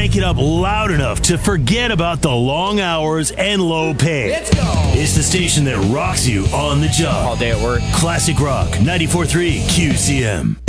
crank it up loud enough to forget about the long hours and low pay. Let's go. It's the station that rocks you on the job. All day at work. Classic Rock 94.3 QCM.